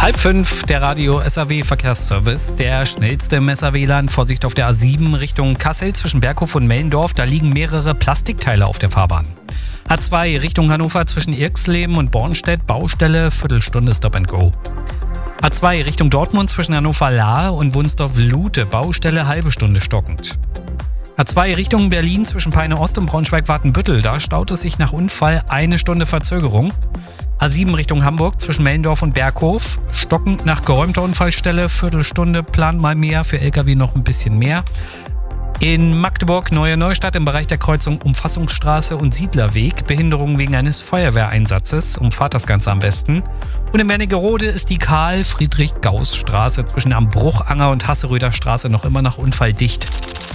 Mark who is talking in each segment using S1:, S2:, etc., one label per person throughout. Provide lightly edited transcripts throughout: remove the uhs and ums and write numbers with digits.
S1: 4:30, der Radio SAW Verkehrsservice. Der schnellste im SAW-Land. Vorsicht auf der A7 Richtung Kassel zwischen Berghof und Mellendorf. Da liegen mehrere Plastikteile auf der Fahrbahn. A2 Richtung Hannover zwischen Irxleben und Bornstedt. Baustelle, Viertelstunde Stop and Go. A2 Richtung Dortmund zwischen Hannover-Lahe und Wunsdorf-Lute. Baustelle, halbe Stunde stockend. A2 Richtung Berlin zwischen Peine Ost und Braunschweig-Wartenbüttel. Da staut es sich nach Unfall 1 Stunde Verzögerung. A7 Richtung Hamburg zwischen Mellendorf und Berghof. Stockend nach geräumter Unfallstelle. Viertelstunde, plant mal mehr, für LKW noch ein bisschen mehr. In Magdeburg Neue Neustadt im Bereich der Kreuzung Umfassungsstraße und Siedlerweg. Behinderung wegen eines Feuerwehreinsatzes. Umfahrt das Ganze am besten. Und in Wernigerode ist die Karl-Friedrich-Gauss-Straße zwischen Ambruchanger und Hasseröder Straße noch immer nach Unfall dicht.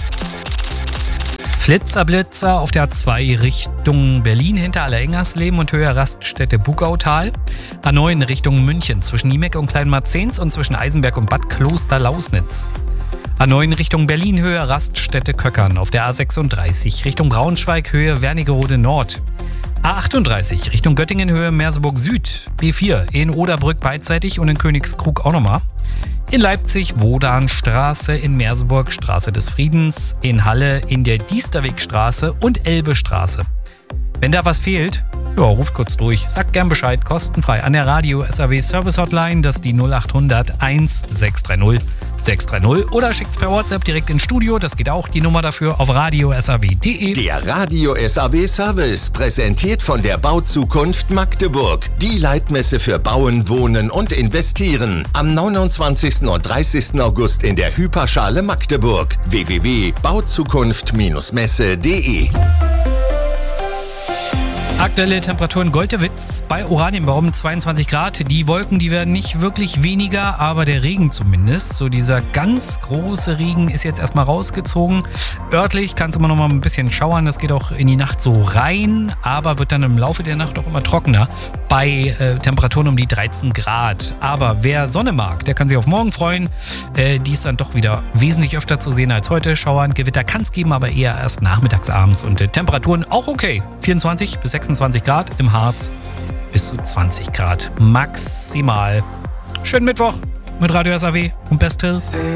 S1: Flitzer-Blitzer auf der A2 Richtung Berlin hinter Allerengersleben und Höhe Raststätte Bugautal. A9 Richtung München zwischen Niemeck und Kleinmarzens und zwischen Eisenberg und Bad Kloster-Lausnitz. A9 Richtung Berlin Höhe Raststätte Köckern auf der A36 Richtung Braunschweig Höhe Wernigerode Nord. A38 Richtung Göttingen Höhe Merseburg Süd. B4 in Oderbrück beidseitig und in Königskrug auch nochmal. In Leipzig Wodanstraße, in Merseburg Straße des Friedens, in Halle in der Diesterwegstraße und Elbestraße. Wenn da was fehlt, ja, ruft kurz durch. Sagt gern Bescheid, kostenfrei an der Radio SAW Service Hotline, das ist die 0800 1630 630 oder schickt's per WhatsApp direkt ins Studio, das geht auch, die Nummer dafür auf radiosaw.de.
S2: Der Radio SAW Service, präsentiert von der Bauzukunft Magdeburg. Die Leitmesse für Bauen, Wohnen und Investieren. Am 29. und 30. August in der Hyperschale Magdeburg. www.bauzukunft-messe.de.
S1: Aktuelle Temperaturen Goldewitz bei Oranienbaum 22 Grad. Die Wolken, die werden nicht wirklich weniger, aber der Regen zumindest. So dieser ganz große Regen ist jetzt erstmal rausgezogen. Örtlich kann es immer noch mal ein bisschen schauern. Das geht auch in die Nacht so rein, aber wird dann im Laufe der Nacht auch immer trockener. Bei Temperaturen um die 13 Grad. Aber wer Sonne mag, der kann sich auf morgen freuen. Die ist dann doch wieder wesentlich öfter zu sehen als heute. Schauern, Gewitter kann es geben, aber eher erst nachmittags, abends. Und Temperaturen auch okay. 24 bis 26 Grad, im Harz bis zu 20 Grad maximal. Schönen Mittwoch mit Radio SAW und Best Till.